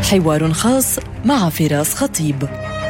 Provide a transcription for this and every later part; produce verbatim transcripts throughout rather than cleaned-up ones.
حوار خاص مع فراس خطيب.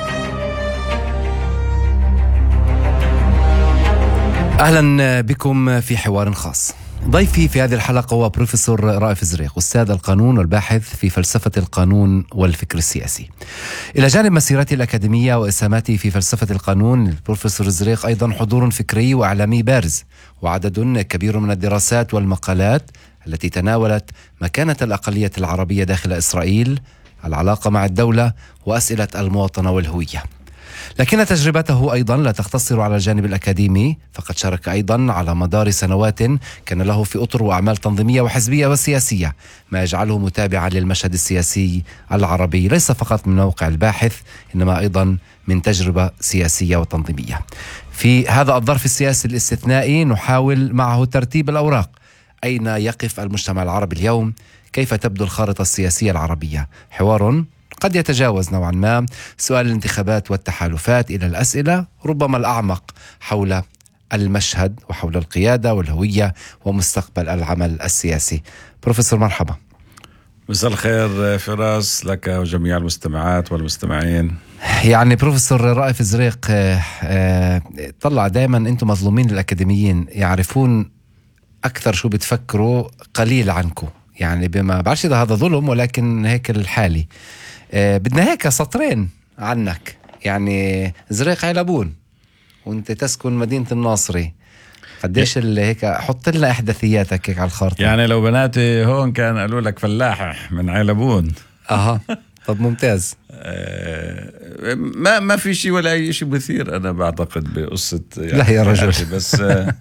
أهلا بكم في حوار خاص. ضيفي في هذه الحلقة هو بروفيسور رائف زريق، أستاذ القانون والباحث في فلسفة القانون والفكر السياسي. إلى جانب مسيرته الأكاديمية وإسهاماته في فلسفة القانون، البروفيسور زريق أيضا حضور فكري وإعلامي بارز، وعدد كبير من الدراسات والمقالات التي تناولت مكانة الأقلية العربية داخل إسرائيل، العلاقة مع الدولة، وأسئلة المواطنة والهوية. لكن تجربته أيضا لا تقتصر على الجانب الأكاديمي، فقد شارك أيضا على مدار سنوات كان له في أطر وأعمال تنظيمية وحزبية وسياسية، ما يجعله متابعا للمشهد السياسي العربي ليس فقط من موقع الباحث، إنما أيضا من تجربة سياسية وتنظيمية. في هذا الظرف السياسي الاستثنائي نحاول معه ترتيب الأوراق. أين يقف المجتمع العربي اليوم؟ كيف تبدو الخارطة السياسية العربية؟ حوار قد يتجاوز نوعا ما سؤال الانتخابات والتحالفات إلى الأسئلة ربما الأعمق حول المشهد وحول القيادة والهوية ومستقبل العمل السياسي. بروفيسور مرحبا. مساء الخير فراس لك وجميع المستمعات والمستمعين. يعني بروفيسور رائف زريق، طلع دائما أنتم مظلومين الأكاديميين يعرفون أكثر شو بتفكروا قليل عنكم، يعني بما بعرفش إذا هذا ظلم ولكن هيك الحالي. آه بدنا هيك سطرين عنك. يعني زريق علبون وانت تسكن مدينة الناصري، قديش اللي هيك حط لنا احداثياتك هيك على الخارطة. يعني لو بناتي هون كان قالوا لك فلاح من علبون. اها طب ممتاز. آه ما ما في شيء ولا اي شيء مثير انا بعتقد بقصة يعني. لا يا رجل بس آه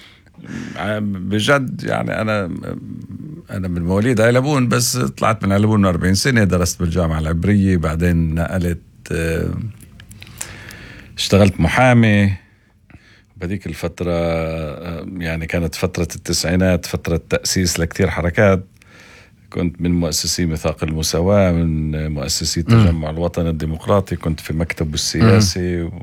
بجد يعني أنا أنا من مواليد علبون، بس طلعت من علبون أربعين سنة، درست بالجامعة العبرية، بعدين نقلت اشتغلت محامي. بهذيك الفترة يعني كانت فترة التسعينات، فترة تأسيس لكتير حركات. كنت من مؤسسي ميثاق المساواة، من مؤسسي التجمع الوطني الديمقراطي، كنت في مكتبه السياسي و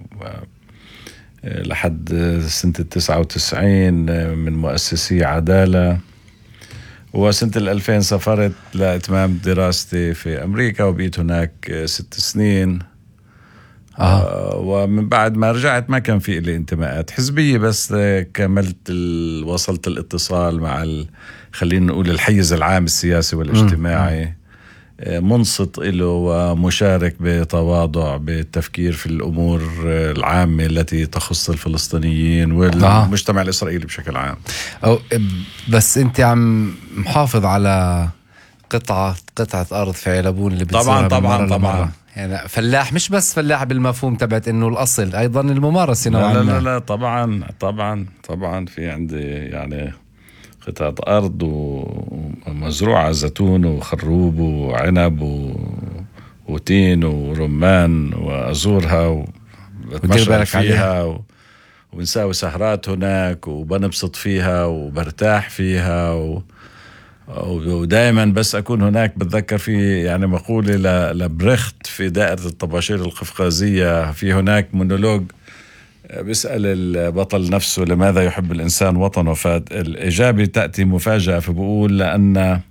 لحد سنة التسعة وتسعين من مؤسسي عدالة، وسنة الألفين سافرت لإتمام دراستي في أمريكا وبقيت هناك ست سنين. آه. ومن بعد ما رجعت ما كان في إلي انتماءات حزبية، بس كملت ال... وصلت الاتصال مع ال... خلينا نقول الحيز العام السياسي والاجتماعي. م. منصت له ومشارك بتواضع بالتفكير في الأمور العامة التي تخص الفلسطينيين والمجتمع الإسرائيلي بشكل عام. أو بس أنت عم محافظ على قطعة قطعة أرض في علبون اللي طبعا طبعا طبعا يعني فلاح، مش بس فلاح بالمفهوم تبعت إنه الأصل، أيضا الممارسة نوعا ما. لا لا لا طبعا طبعا طبعا في عندي يعني قطعة أرض ومزروعة زيتون وخروب وعنب وتين ورمان، وأزورها وبتمشى فيها و... وبنساوي سهرات هناك وبنبسط فيها وبرتاح فيها و... ودائما بس أكون هناك بتذكر في يعني مقولة ل... لبرخت في دائرة الطباشير القفقازية، في هناك مونولوج بيسأل البطل نفسه لماذا يحب الإنسان وطنه، فالإجابة تأتي مفاجأة، فبقول لأن